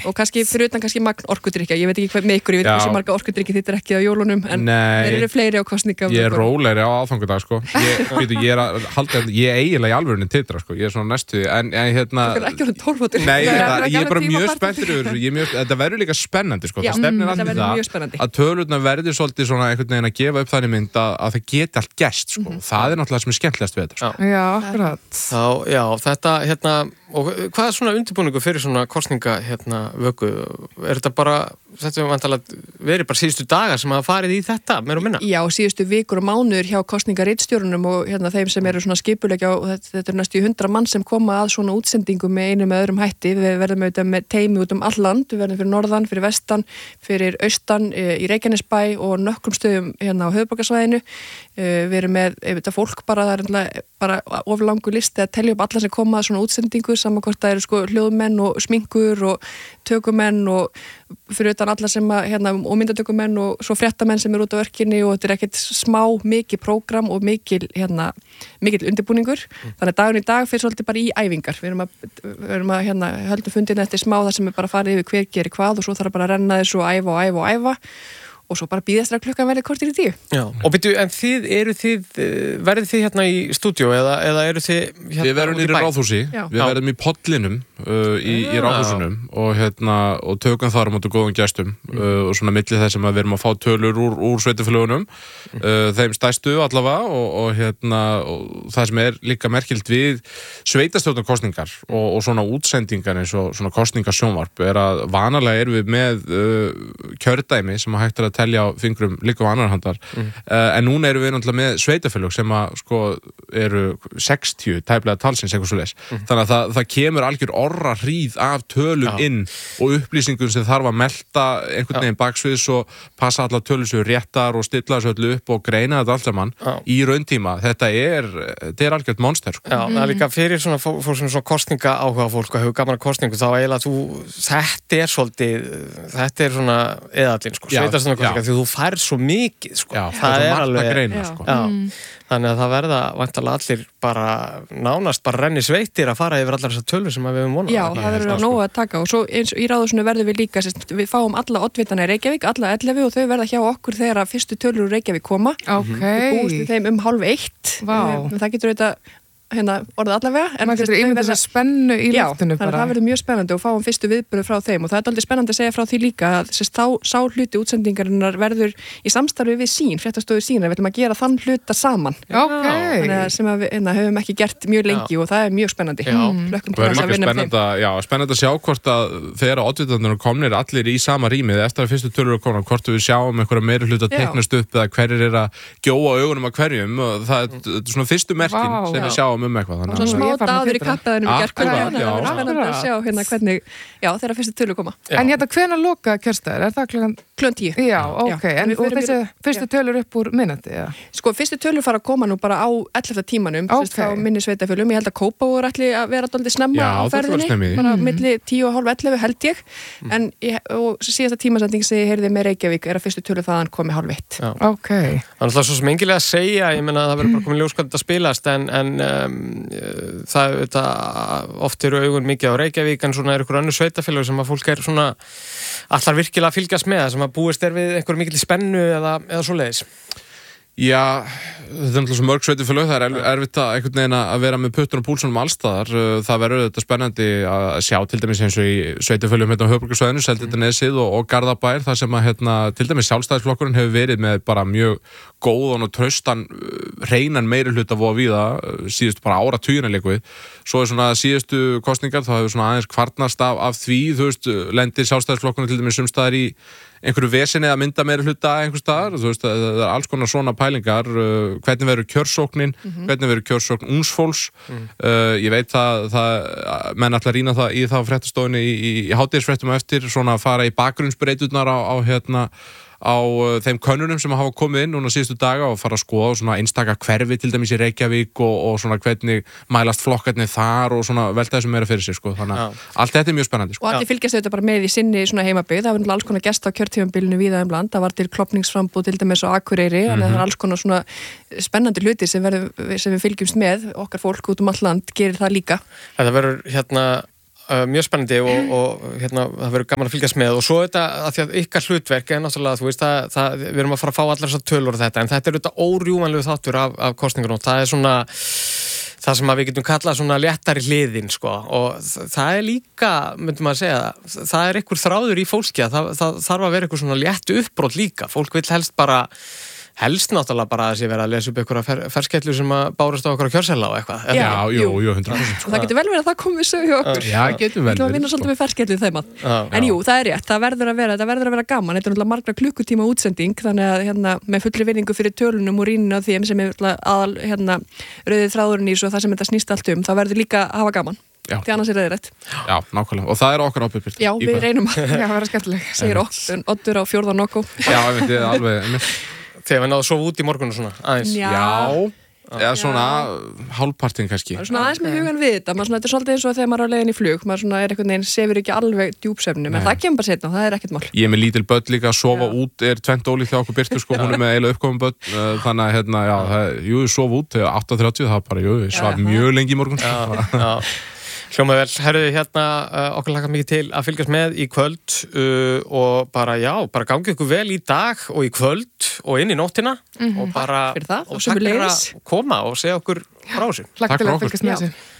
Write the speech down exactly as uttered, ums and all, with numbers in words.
og kannski fyrir utan kannski magn orkudrykkja, ég veit ekki hvað með ykkur, ég veit ekki sem marga orkudrykki þetta er ekki á jólunum, en þeir eru fleiri á kosninga. Ég er rólegri á aðfangadag, sko. Ég, veitu, ég er að halda, ég er eiginlega í alvörunni titra, sko. Ég er svona næstu, en, en hérna... Það er ekki orðin tólf Nei, það, ég er bara mjög spenntur yfir þessu. Ég er mjög, þetta verður líka spennandi, sko. Já, það stefnir mm, allt í það að tölurnar verður svolítið svona einhvern veginn að gefa upp þannig mynd að, að það geti allt gerst, sko. Mm-hmm. Það er náttúrulega sem er skemmtilegast við þetta, sko. Já, akkurat. Já, já, þetta, hérna, og hvað er svona undirbúningu fyrir svona kosninga, hérna, vöku? Er þetta bara, þetta er vantalega verið bara síðustu dagar sem hafa farið í þetta, meira og minna? Já, síðustu vikur og mánuður hjá kosningaritstjórunum og hérna þeim sem eru svona skipuleggja og þetta, þetta er næstu hundra mann sem koma að svona útsendingu með einu með öðrum hætti. Við verðum auðvitað með teymi út um all land, við verðum fyrir norðan, fyrir vestan, fyrir austan í Reykjanesbæ og nokkrum stöðum hérna á höfuðborgarsvæðinu. Við erum með auðvitað fólk bara, það er bara oflangur listi að telja upp alla sem koma að svona útsendingu, saman hvort það eru sko hljóðmenn og sminkur og tökumenn og fyrir utan alla sem að, hérna, og myndatökumenn og svo fréttamenn sem eru út á örkinni og þetta er ekkert smá mikið prógram og mikil, hérna, mikil undirbúningur. Mm. Þannig að dagurinn í dag fyrir svolítið bara í æfingar. Við erum að, við erum að hérna, höldum fundin eftir smá þar sem er bara farið yfir hver gerir hvað og svo þarf bara að renna þessu og æfa og æfa og æfa. Og svo bara býðast það að klukkan verði kortir í tíu. Já, og byrju, en þið, eru þið, verðið þið hérna í stúdíó eða, eða eru þið hérna Við verðum í Ráðhúsi, Já. við verðum í Pollinum uh, í, í Ráðhúsunum og, hérna, og tökum þar á móti góðum gestum mm. uh, og svona milli þess að við erum að fá tölur úr, úr sveitafélögunum, mm. uh, þeim stærstu allavega og, og, hérna, og það sem er líka merkilt við sveitastjórnarkosningar og, og svona útsendingar eins og svona kosningasjónvarp er að vanalega erum við með uh, kjördæmi sem að hægt er að telja á fingrum líka á annar handar mm. uh, en núna erum við náttúrulega með sveitafélög sem að sko eru sextíu tæplega talsins eitthvað svo leis mm. þannig að það, það kemur algjör orra hríð af tölum Já. inn og upplýsingum sem þarf að melta einhvern veginn baksviðs og passa allar tölur sem réttar og stilla þessu öllu upp og greina þetta allt saman Já. í rauntíma. Þetta er, þetta er algjört monster sko. Já, það er líka fyrir svona fólk sem svona kosninga áhuga fólk og hefur gaman að kosningu þá eiginlega þú, þetta er svolítið, þetta er svona eðallinn sko, sveitastjórnarkosningar því þú færð svo mikið sko. Já, það, það er er alveg greina, sko. Já, þannig að það verða vantarlega allir bara nánast bara renni sveitir að fara yfir allar þessar tölur sem við höfum vonað. Já, það verður að nógu að taka og svo eins og í Ráðhúsinu verðum við líka sérst, við fáum alla oddvitana í Reykjavík, alla ellefu og þau verða hjá okkur þegar að fyrstu tölur úr Reykjavík koma. Okay. Við búumst við þeim um hálf eitt. Wow. Það getur auðvitað hérna orðið allavega en maður getur ímyndað þess að spennu í loftinu bara. Já, þannig að það verður mjög spennandi og fáum fyrstu viðbrögð frá þeim og það er aldrei spennandi að segja frá því líka að sérst, þá sá hluti útsendingarinnar verður í samstarfi við sín, fréttastofu sín, við ætlum að gera þann hluta saman okay. þannig að sem að við einna, höfum ekki gert mjög lengi já. Og það er mjög spennandi mm. og það er líka spennandi að, já, spennandi að sjá hvort að þegar oddvitarnir komnir allir í sama rýmið eftir að fyrstu tölur koma, hvort við sjáum einhverja meiri hluta teiknast upp eða hverjir er að gjóa augunum að hverjum og það er svona fyrstu merkin wow. sem við sjáum um eitthvað þannig smá dagur í kappaðinum í gærkvöldi það er spennandi að sjá hérna hvernig já þeirra fyrstu tölur koma já. En hérna hvenær loka kjörstaðir? Er það klukkan klukkan tíu? Já, ok, en, en og þessi fyrstu tölur upp úr minnati? Ja. Sko, fyrstu tölur fara að koma nú bara á ellefta tímanum okay. fyrst á minni sveitafjölum, ég held að Kópavogur ætli að vera dálítið snemma já, á ferðinni bara mm. milli tíu og hálf ellefu held ég mm. en ég, og síðasta tímasending sem ég heyrði með Reykjavík er að fyrstu tölur þaðan komi hálf eitt okay. Þannig að svo sem engilega að segja ég menna að það verður bara komin ljós hvað þetta spilast en, en um, það þetta, oft eru augun mikið á Reykjavík en svona er ykkur önnur sveitafélag sem að fólk er svona allar virkilega að fylgjast með sem að búist er við einhver mikil spennu eða, eða svoleiðis. Já, þetta er náttúrulega svo mörg sveitafélög, það er erfitt að einhvern veginn að vera með puttur og púlsunum allstaðar, það verður þetta spennandi að sjá til dæmis eins og í sveitafélögum hérna á höfuðborgarsvæðinu, Seltjarnarnesið og, og Garðabær, þar sem að hérna, til dæmis Sjálfstæðisflokkurinn hefur verið með bara mjög góðan og traustan hreinan meirihluta voða víða síðustu bara áratugina líka við, svo er svona síðustu kosningar, þá hefur svona aðeins kvarnast af, af því, þú veist, lendir Sjálfstæðisflokkurinn til dæmis sumstaðar í einhverju vesinni að mynda meiri hluta einhvers staðar, þú veist, það er alls konar svona pælingar, uh, hvernig verður kjörsóknin mm-hmm. hvernig verður kjörsókn únsfólks mm. uh, ég veit það, það menn ætla að rýna það í það fréttastofunni í, í, í hádegisfréttum eftir, svona að fara í bakgrunnsbreyturnar á, á hérna á uh, þeim könnunum sem hafa komið inn núna síðustu daga og fara að skoða svona einstaka hverfi til dæmis í Reykjavík og, og svona hvernig mælast flokkarnir þar og svona velta þessum meira fyrir sig sko, þannig að allt þetta er mjög spennandi sko. Og allir fylgjast þetta bara með í sinni svona heimabyggð, það var alls konar gest á kjörtímabilinu víða um land, það var til klopningsframbúð til dæmis á Akureyri, mm-hmm. þannig að það er alls konar svona spennandi hluti sem, verður, sem við fylgjumst með, okkar fólk út um all land gerir það líka. Þetta verður hérna uh, mjög spennandi og, og hérna, það verður gaman að fylgjast með og svo þetta að því að ykkar hlutverk er náttúrulega, þú veist, það, það, við erum að fara að fá allar þessar tölur og þetta, en þetta er þetta órjúmanlegu þáttur af, af kosningunum, það er svona það sem að við getum kallað svona léttari hliðin, sko, og það er líka, myndum að segja, það er einhver þráður í fólki að það, það þarf að vera einhver svona létt uppbrot líka, fólk vill helst bara helst náttúrulega bara að sé vera að lesa upp einhverja fer, ferskellur sem að bárast á okkur á kjörsela og eitthvað. Já, jú, jú, hundra prósent. Það getur vel verið að það komi sög hjá okkur. Já, getur vel verið. Við ætlum að vinna svolítið með ferskellu þeim að. En jú, það er rétt, það verður að vera, það verður að vera gaman. Þetta er náttúrulega margra klukkutíma útsending, þannig að hérna, með fullri vinningu fyrir tölunum og rýninu á þeim sem er aðal hérna, rauðið þráðurinn í svo það sem þetta snýst allt um. Það verður líka að hafa gaman. Já. Því annars er það rétt. Já, nákvæmlega. Og það er okkar ábyrgð. Já, við reynum að Já, vera skemmtileg. segir Oddur á fjórða nokku. Já, ég veit, alveg. Þegar við náðum að sofa út í morgun og svona, aðeins. Já. Já, eða svona hálfpartin kannski. Svona aðeins með hugan við þetta, maður svona, þetta er svolítið eins og þegar maður er á leiðin í flug, maður svona er einhvern veginn, sefur ekki alveg djúpsefnum, en það kemur bara setna, það er ekkert mál. Ég er með lítil börn líka, að sofa Já. út er tvennt ólíkt hjá okkur Birtu, sko, hún er með eiginlega uppkomum börn, þannig að, hérna, já, það, jú, sofa út, þegar átta þrjátíu, það var bara, jú, ég svaf mjög lengi í morgun. Já, já. Hljóma vel, herruðu hérna uh, okkur lakar mikið til að fylgjast með í kvöld uh, og bara já, bara gangi ykkur vel í dag og í kvöld og inn í nóttina mm-hmm. og bara Takk fyrir það, og og takk fyrir sömuleiðis. að koma og segja okkur frá þessu. Hlakka Takk til fyrir að okkur. fylgjast með Já. þessu.